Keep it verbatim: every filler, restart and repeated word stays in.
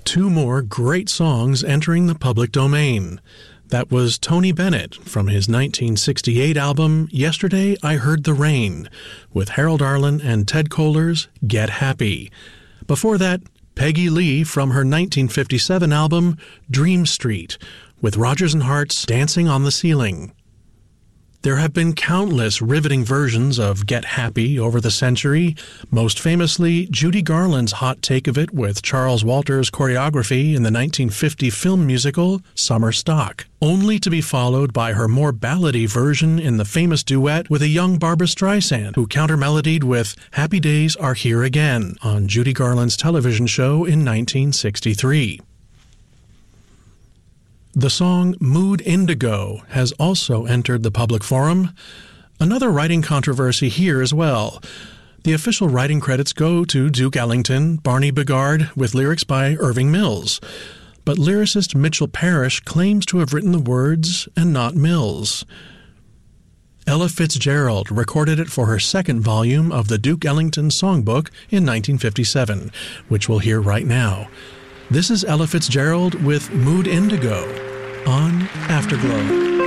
two more great songs entering the public domain. That was Tony Bennett from his nineteen sixty-eight album Yesterday I Heard the Rain, with Harold Arlen and Ted Koehler's Get Happy. Before that, Peggy Lee from her nineteen fifty-seven album Dream Street, with Rodgers and Hart's Dancing on the Ceiling. There have been countless riveting versions of Get Happy over the century, most famously Judy Garland's hot take of it with Charles Walters' choreography in the nineteen fifty film musical Summer Stock, only to be followed by her more ballady version in the famous duet with a young Barbra Streisand, who counter-melodied with Happy Days Are Here Again on Judy Garland's television show in nineteen sixty-three. The song Mood Indigo has also entered the public forum. Another writing controversy here as well. The official writing credits go to Duke Ellington, Barney Bigard, with lyrics by Irving Mills. But lyricist Mitchell Parrish claims to have written the words and not Mills. Ella Fitzgerald recorded it for her second volume of the Duke Ellington Songbook in nineteen fifty-seven, which we'll hear right now. This is Ella Fitzgerald with Mood Indigo on Afterglow.